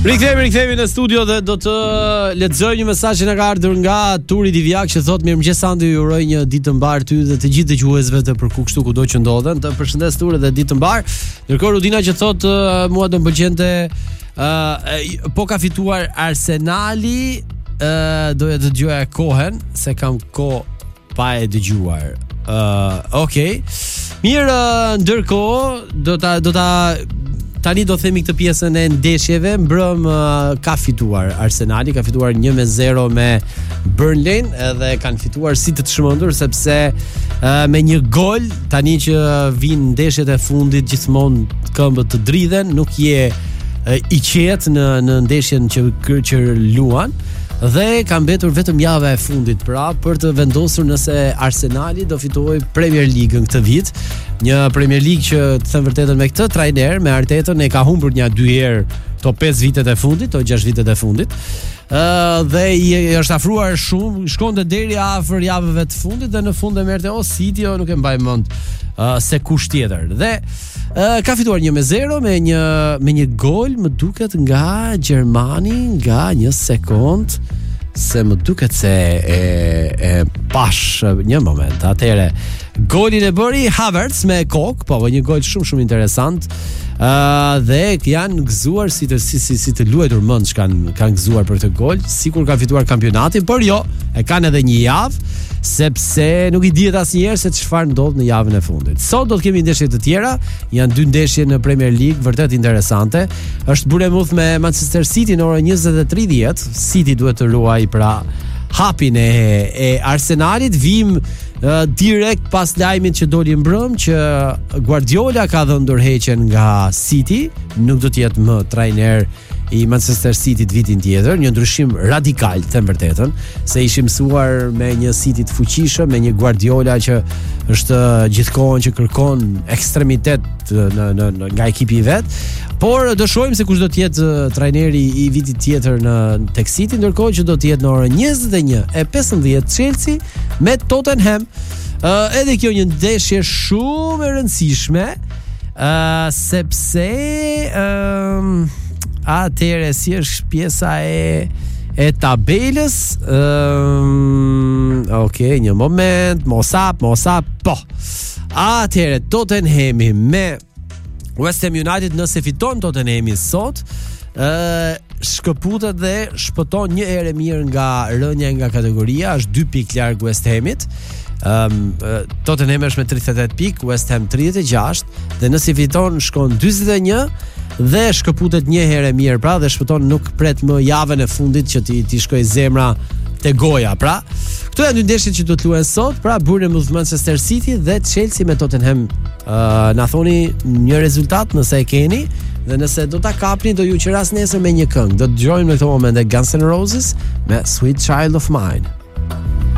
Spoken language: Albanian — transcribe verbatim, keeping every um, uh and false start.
Rikthehemi, rikthehemi në studio dhe do të lexoj një mesazh që na ka ardhur nga Turi Divjak që thotë mirëmëngjes Sandi, ju uroj një ditë të mbar ty dhe të gjithë dëgjuesve të Përku kështu kudo që ndodhen. Të përshëndes Turi dhe ditë të mbar. Ndërkohë Rudina që thotë uh, mua do më pëlqente uh, po ka fituar Arsenali, uh, doja të dëgjoja kohën se kam kohë pa e dëgjuar. Uh, okay. Mirë, uh, ndërkohë do ta do ta tani do themi këtë pjesën e ndeshjeve. Mbrëm uh, ka fituar Arsenali, ka fituar një me zero me Burnley, edhe kanë fituar si të të shmëndur, sepse uh, me një gol, tani që vinë ndeshjet e fundit gjithmonë këmbët të dridhen, nuk je uh, i qetë në, në ndeshjen që, që luan, dhe ka mbetur vetëm java e fundit pra për të vendosur nëse Arsenali do fitojë Premier League-ën këtë vit. Një Premier League që të them vërtetën me këtë trajner, me Artetën, e ka humbur një dy herë to pesë vitet e fundit, to gjashtë vitet e fundit. Ë uh, dhe i, i është afruar shumë, shkonte deri afër javëve të fundit dhe në fund e merrte o City o nuk e mbaj mend uh, se kush tjetër. Dhe uh, ka fituar një me zero me një me një gol më duket nga Gjermani, nga një sekond, se më duket se e, e pash një moment. Atëre golin e bëri Havertz me kokë, po një gol shumë shumë interesant. Uh, dhe janë gëzuar si të si si, si të luajtur mend kanë kanë gëzuar për këtë gol, sikur kanë fituar kampionatin, por jo, e kanë edhe një javë, sepse nuk i dihet asnjëherë se çfarë ndodh në javën e fundit. Sot do të kemi ndeshje të tjera, janë dy ndeshje në Premier League vërtet interesante. Është Bournemouth me Manchester City në orën njëzet e tridhjet. City duhet të luajë pra hapin e, e Arsenalit. Vim uh, direkt pas lajmit që doli mbrëm që Guardiola ka dhënë ndërheqjen nga City, nuk do të jetë më trajner i Manchester City të vitin tjetër, një ndryshim radikal, të them vërtetën, se ishim mësuar me një City të fuqishëm, me një Guardiola që është gjithkohon që kërkon ekstremitet në, në, në nga ekipi i vet. Por do shohim se kush do të jetë trajneri i vitit tjetër në tek City, ndërkohë që do të jetë në orën njëzet e një e pesëmbëdhjetë Chelsea me Tottenham. Uh, edhe kjo një ndeshje shumë e rëndësishme, uh, sepse uh, atëre si është pjesa e e tabelës. Um, ok, një moment, mosap, mosap, po. Atëre Tottenhami me West Ham United, nëse fiton Tottenhami sot, uh, shkëputet dhe shpëton një herë mirë nga rënja nga kategoria, është dy pikë larg West Hamit. Um, uh, Tottenham është me tridhjetë e tetë pikë, West Ham tridhjetë e gjashtë, dhe nëse fiton shkon dyzet e një dhe shkëputet një herë mirë pra, dhe shpëton, nuk pret më javën e fundit që ti ti shkoj zemra te goja pra. Këto janë dy ndeshjet që do të luhen sot, pra Bournemouth Manchester City dhe Chelsea me Tottenham. Uh, na thoni një rezultat nëse e keni, dhe nëse do ta kapni do ju qeras nesër me një këngë. Do të dëgjojmë në këtë moment e Guns N' Roses me Sweet Child of Mine.